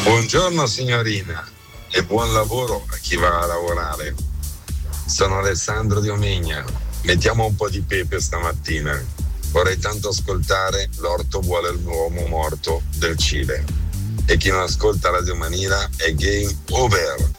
Buongiorno signorina e buon lavoro a chi va a lavorare. Sono Alessandro di Omegna. Mettiamo un po' di pepe stamattina. Vorrei tanto ascoltare L'orto vuole l'uomo morto del Cile. E chi non ascolta Radio Manila è game over.